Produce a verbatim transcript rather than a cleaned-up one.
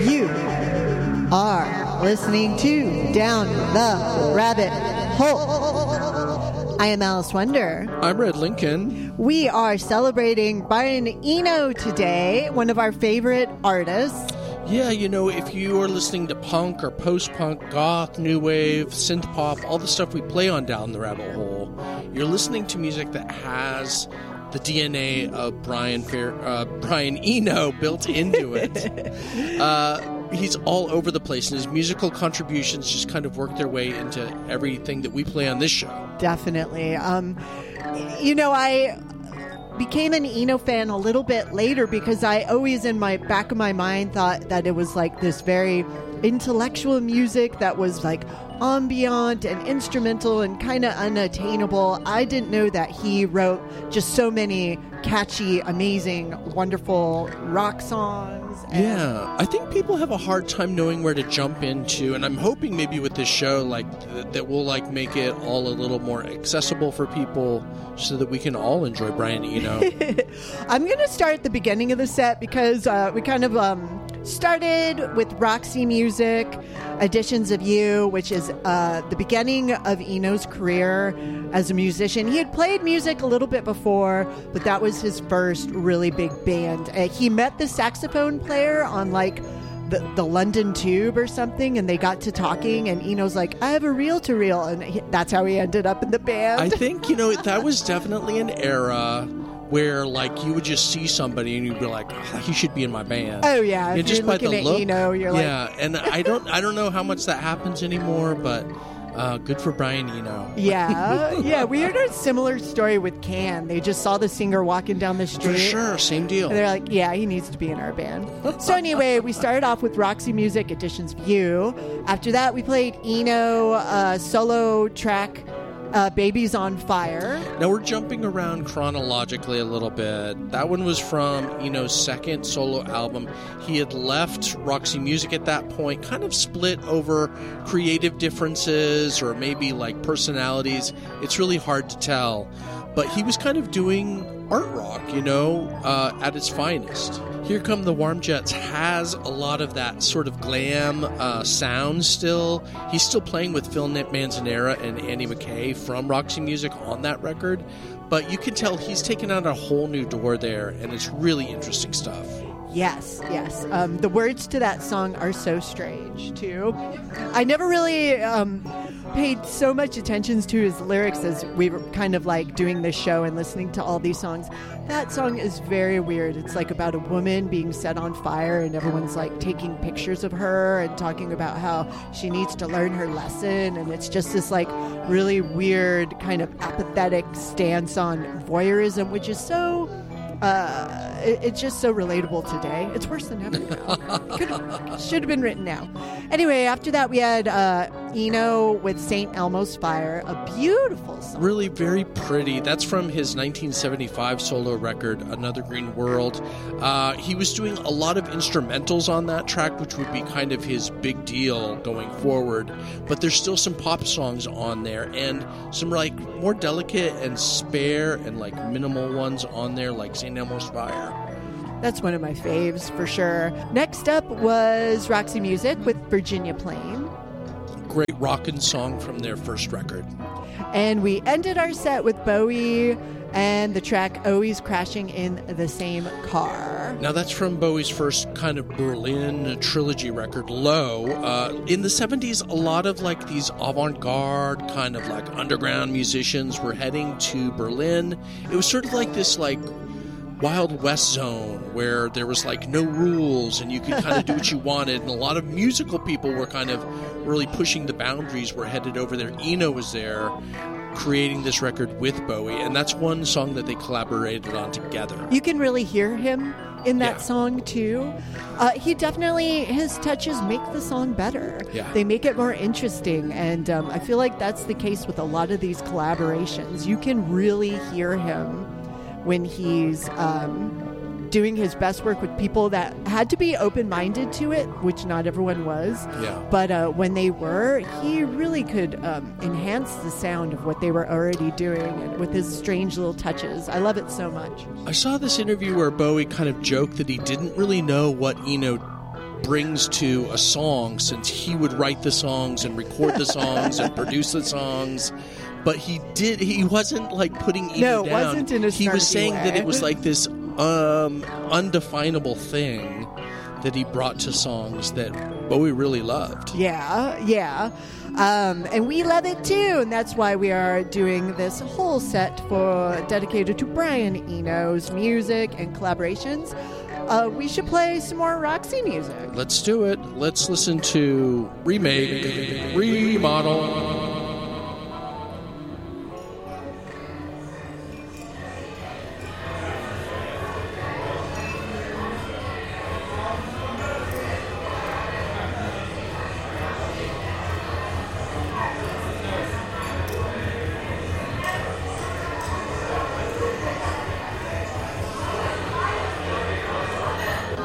You are listening to Down the Rabbit Hole. I am Alice Wonder. I'm Red Lincoln. We are celebrating Brian Eno today, one of our favorite artists. Yeah, you know, if you are listening to punk or post-punk, goth, new wave, synth pop, all the stuff we play on Down the Rabbit Hole, you're listening to music that has the D N A of Brian Fair, uh, Brian Eno built into it. uh, he's all over the place, and his musical contributions just kind of work their way into everything that we play on this show. Definitely. Um, you know, I became an Eno fan a little bit later because I always in my back of my mind thought that it was like this very intellectual music that was like ambient and instrumental and kind of unattainable. I didn't know that he wrote just so many catchy, amazing, wonderful rock songs. And yeah, I think people have a hard time knowing where to jump into, and I'm hoping maybe with this show, like th- that we'll like make it all a little more accessible for people, so that we can all enjoy Brian Eno. I'm going to start at the beginning of the set because uh, we kind of um, started with Roxy Music, Editions of You, which is uh, the beginning of Eno's career as a musician. He had played music a little bit before, but that was his first really big band. Uh, he met the saxophone player on like the, the London Tube or something, and they got to talking, and Eno's like, I have a reel-to-reel, and he, that's how he ended up in the band. I think, you know, that was definitely an era where, like, you would just see somebody and you'd be like, oh, he should be in my band. Oh, yeah. And if just you're by looking the at look, Eno, you're like... Yeah, and I don't I don't know how much that happens anymore, but uh, good for Brian Eno. Yeah, yeah. We heard a similar story with Can. They just saw the singer walking down the street. For sure, same deal. And they're like, yeah, he needs to be in our band. So anyway, we started off with Roxy Music, Editions of You. After that, we played Eno uh, solo track, Uh, Baby's on Fire. Now we're jumping around chronologically a little bit. That one was from Eno's second solo album. He had left Roxy Music at that point, kind of split over creative differences or maybe like personalities. It's really hard to tell. But he was kind of doing art rock, you know, uh, at its finest. Here Come the Warm Jets has a lot of that sort of glam uh, sound still. He's still playing with Phil Manzanera and Andy McKay from Roxy Music on that record, but you can tell he's taken out a whole new door there, and it's really interesting stuff. Yes, yes. Um, the words to that song are so strange, too. I never really um, paid so much attention to his lyrics as we were kind of like doing this show and listening to all these songs. That song is very weird. It's like about a woman being set on fire and everyone's like taking pictures of her and talking about how she needs to learn her lesson. And it's just this like really weird kind of apathetic stance on voyeurism, which is so... Uh, it, it's just so relatable today. It's worse than ever now. It should have been written now. Anyway, after that we had uh, Eno with Saint Elmo's Fire, a beautiful song. Really very pretty. That's from his nineteen seventy-five solo record, Another Green World. Uh, he was doing a lot of instrumentals on that track, which would be kind of his big deal going forward. But there's still some pop songs on there, and some like more delicate and spare and like minimal ones on there, like Saint Elmo's Fire. That's one of my faves for sure. Next up was Roxy Music with Virginia Plain. Great rockin' song from their first record. And we ended our set with Bowie and the track Always Crashing in the Same Car. Now that's from Bowie's first kind of Berlin trilogy record, Low. Uh, in the seventies, a lot of like these avant-garde kind of like underground musicians were heading to Berlin. It was sort of like this like Wild West zone where there was like no rules and you could kind of do what you wanted, and a lot of musical people were kind of really pushing the boundaries, were headed over there. Eno was there creating this record with Bowie, and that's one song that they collaborated on together. You can really hear him in that yeah. song too. Uh, he definitely, his touches make the song better. Yeah. They make it more interesting, and um, I feel like that's the case with a lot of these collaborations. You can really hear him when he's um, doing his best work with people that had to be open-minded to it, which not everyone was. Yeah. But uh, when they were, he really could um, enhance the sound of what they were already doing, and with his strange little touches. I love it so much. I saw this interview where Bowie kind of joked that he didn't really know what Eno brings to a song, since he would write the songs and record the songs and produce the songs. But he did. He wasn't like putting Eno no, it down. wasn't in a he was saying way. that it was like this um, undefinable thing that he brought to songs that Bowie really loved. Yeah, yeah. Um, and we love it too, and that's why we are doing this whole set for dedicated to Brian Eno's music and collaborations. Uh, we should play some more Roxy music. Let's do it. Let's listen to Remake, Remodel,